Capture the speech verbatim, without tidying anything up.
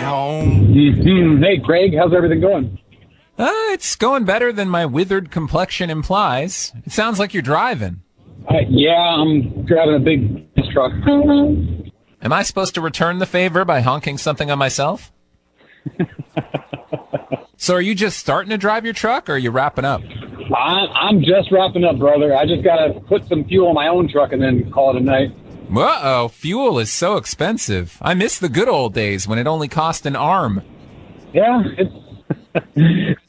Mm-hmm. Hey, Craig, how's everything going? Uh, it's going better than my withered complexion implies. It sounds like you're driving. Uh, yeah, I'm driving a big truck. Am I supposed to return the favor by honking something on myself? So are you just starting to drive your truck, or are you wrapping up? I, I'm just wrapping up, brother. I just got to put some fuel in my own truck and then call it a night. Uh-oh, fuel is so expensive. I miss the good old days when it only cost an arm. Yeah, it's